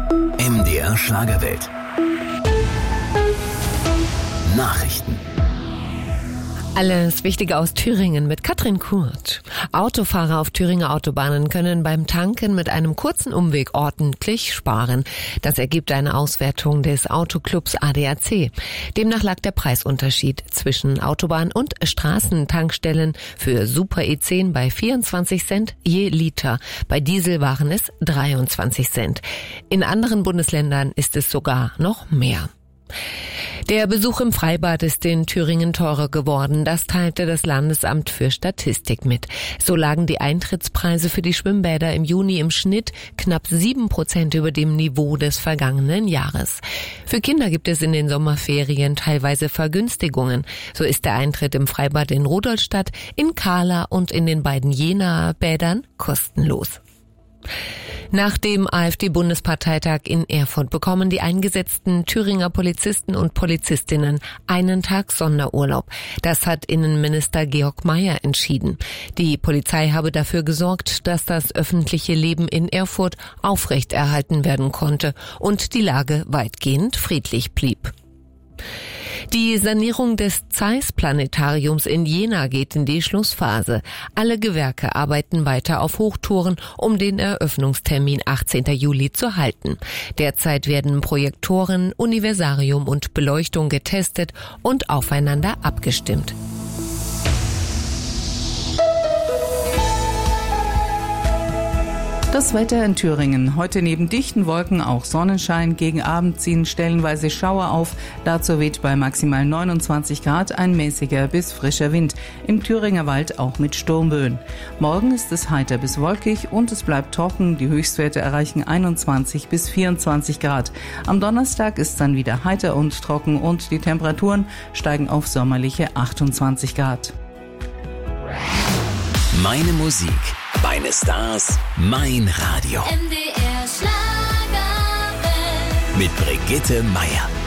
MDR Schlagerwelt. Nachrichten. Alles Wichtige aus Thüringen mit Katrin Kurt. Autofahrer auf Thüringer Autobahnen können beim Tanken mit einem kurzen Umweg ordentlich sparen. Das ergibt eine Auswertung des Autoclubs ADAC. Demnach lag der Preisunterschied zwischen Autobahn- und Straßentankstellen für Super E10 bei 24 Cent je Liter. Bei Diesel waren es 23 Cent. In anderen Bundesländern ist es sogar noch mehr. Der Besuch im Freibad ist in Thüringen teurer geworden. Das teilte das Landesamt für Statistik mit. So lagen die Eintrittspreise für die Schwimmbäder im Juni im Schnitt knapp 7% über dem Niveau des vergangenen Jahres. Für Kinder gibt es in den Sommerferien teilweise Vergünstigungen. So ist der Eintritt im Freibad in Rudolstadt, in Kahla und in den beiden Jenaer Bädern kostenlos. Nach dem AfD-Bundesparteitag in Erfurt bekommen die eingesetzten Thüringer Polizisten und Polizistinnen einen Tag Sonderurlaub. Das hat Innenminister Georg Mayer entschieden. Die Polizei habe dafür gesorgt, dass das öffentliche Leben in Erfurt aufrechterhalten werden konnte und die Lage weitgehend friedlich blieb. Die Sanierung des Zeiss-Planetariums in Jena geht in die Schlussphase. Alle Gewerke arbeiten weiter auf Hochtouren, um den Eröffnungstermin 18. Juli zu halten. Derzeit werden Projektoren, Universarium und Beleuchtung getestet und aufeinander abgestimmt. Das Wetter in Thüringen. Heute neben dichten Wolken auch Sonnenschein. Gegen Abend ziehen stellenweise Schauer auf. Dazu weht bei maximal 29 Grad ein mäßiger bis frischer Wind. Im Thüringer Wald auch mit Sturmböen. Morgen ist es heiter bis wolkig und es bleibt trocken. Die Höchstwerte erreichen 21 bis 24 Grad. Am Donnerstag ist dann wieder heiter und trocken und die Temperaturen steigen auf sommerliche 28 Grad. Meine Musik, meine Stars, mein Radio. MDR Schlagerwelt. Mit Brigitte Meier.